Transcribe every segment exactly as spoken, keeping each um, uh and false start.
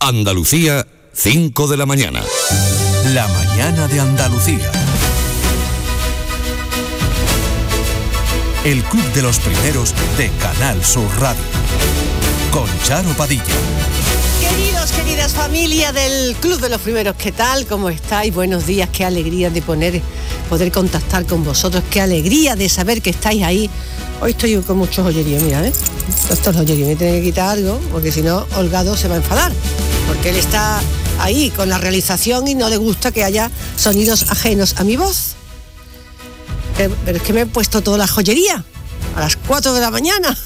Andalucía, cinco de la mañana. La mañana de Andalucía. El Club de los Primeros de Canal Sur Radio. Con Charo Padilla. Queridos, queridas familia del Club de los Primeros, ¿qué tal? ¿Cómo estáis? Buenos días, qué alegría de poner, poder contactar con vosotros, qué alegría de saber que estáis ahí. Hoy estoy con muchos joyeríos, mira, ¿eh? Estos joyeríos, me tengo que quitar algo, porque si no, Holgado se va a enfadar, porque él está ahí con la realización y no le gusta que haya sonidos ajenos a mi voz. Pero, pero es que me he puesto toda la joyería a las cuatro de la mañana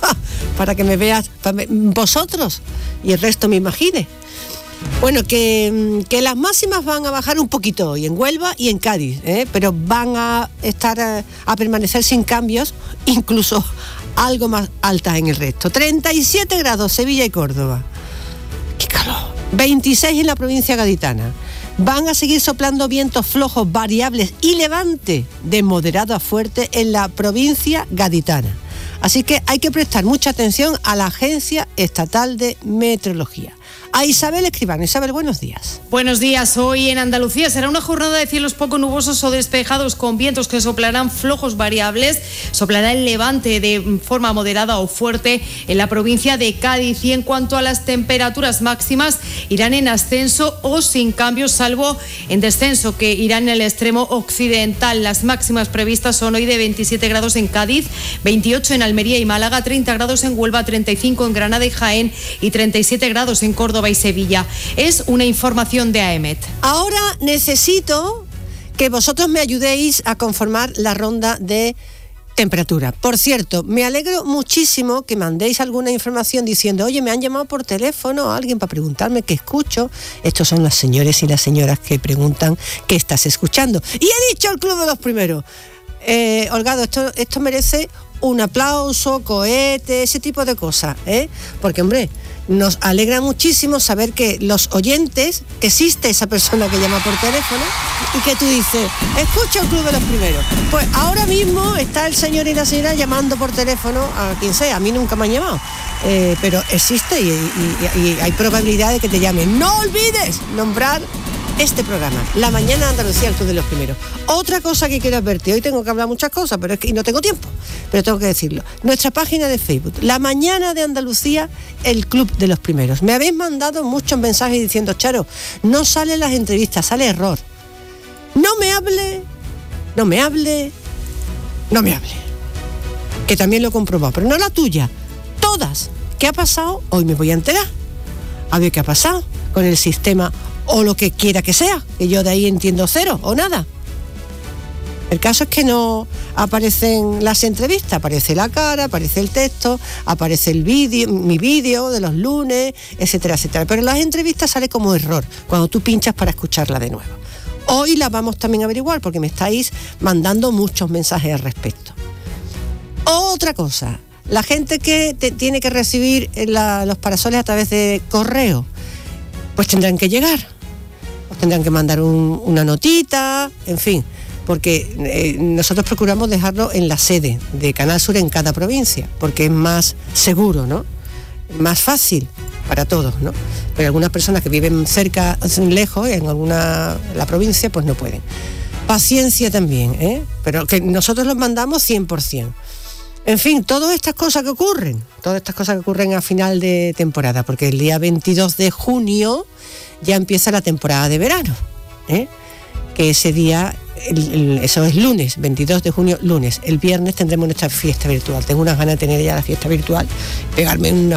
para que me veas para vosotros y el resto me imagine. Bueno, que, que las máximas van a bajar un poquito hoy en Huelva y en Cádiz, ¿eh? Pero van a estar a, a permanecer sin cambios, incluso algo más altas en el resto. treinta y siete grados Sevilla y Córdoba. ¡Qué calor! veintiséis en la provincia gaditana. Van a seguir soplando vientos flojos, variables y levante de moderado a fuerte en la provincia gaditana. Así que hay que prestar mucha atención a la Agencia Estatal de Meteorología. A Isabel Escribano. Isabel, buenos días. Buenos días. Hoy en Andalucía será una jornada de cielos poco nubosos o despejados con vientos que soplarán flojos variables. Soplará el levante de forma moderada o fuerte en la provincia de Cádiz. Y en cuanto a las temperaturas máximas, irán en ascenso o sin cambios, salvo en descenso, que irán en el extremo occidental. Las máximas previstas son hoy de veintisiete grados en Cádiz, veintiocho en Almería y Málaga, treinta grados en Huelva, treinta y cinco en Granada y Jaén y treinta y siete grados en Córdoba y Sevilla. Es una información de AEMET. Ahora necesito que vosotros me ayudéis a conformar la ronda de temperatura. Por cierto, me alegro muchísimo que mandéis alguna información diciendo, oye, me han llamado por teléfono a alguien para preguntarme qué escucho. Estos son los señores y las señoras que preguntan qué estás escuchando. Y he dicho el Club de los Primeros. Eh, Holgado, esto, esto merece un aplauso, cohete, ese tipo de cosas, ¿eh? Porque, hombre, nos alegra muchísimo saber que los oyentes, que existe esa persona que llama por teléfono y que tú dices, escucha el Club de los Primeros. Pues ahora mismo está el señor y la señora llamando por teléfono a quien sea. A mí nunca me han llamado, eh, pero existe y, y, y hay probabilidad de que te llamen. No olvides nombrar este programa, La Mañana de Andalucía, el Club de los Primeros. Otra cosa que quiero advertir, hoy tengo que hablar muchas cosas, pero es que y no tengo tiempo, pero tengo que decirlo. Nuestra página de Facebook, La Mañana de Andalucía, el Club de los Primeros. Me habéis mandado muchos mensajes diciendo, Charo, no salen las entrevistas, sale error. No me hable, no me hable, no me hable. Que también lo he comprobado, pero no la tuya, todas. ¿Qué ha pasado? Hoy me voy a enterar. A ver qué ha pasado con el sistema o lo que quiera que sea, que yo de ahí entiendo cero o nada. El caso es que no aparecen las entrevistas, aparece la cara, aparece el texto, aparece el vídeo, mi vídeo de los lunes, etcétera, etcétera. Pero las entrevistas sale como error cuando tú pinchas para escucharla de nuevo. Hoy la vamos también a averiguar porque me estáis mandando muchos mensajes al respecto. Otra cosa, la gente que te, tiene que recibir la, los parasoles a través de correo, pues tendrán que llegar. Tendrán que mandar un, una notita, en fin, porque eh, nosotros procuramos dejarlo en la sede de Canal Sur en cada provincia, porque es más seguro, ¿no? Más fácil para todos, ¿no? Pero algunas personas que viven cerca, lejos, en alguna la provincia, pues no pueden. Paciencia también, ¿eh? Pero que nosotros los mandamos cien por ciento. En fin, todas estas cosas que ocurren, todas estas cosas que ocurren a final de temporada, porque el día veintidós de junio ya empieza la temporada de verano, ¿eh? Que ese día, el, el, eso es lunes, veintidós de junio, lunes. El viernes tendremos nuestra fiesta virtual. Tengo unas ganas de tener ya la fiesta virtual, pegarme una